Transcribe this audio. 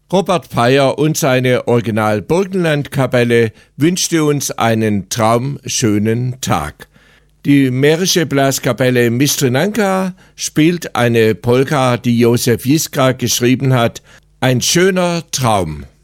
Robert Peyer und seine Original Burgenland-Kapelle wünschte uns einen traumschönen Tag. Die Mährische Blaskapelle Mistrinanka spielt eine Polka, die Josef Jiskra geschrieben hat. Ein schöner Traum.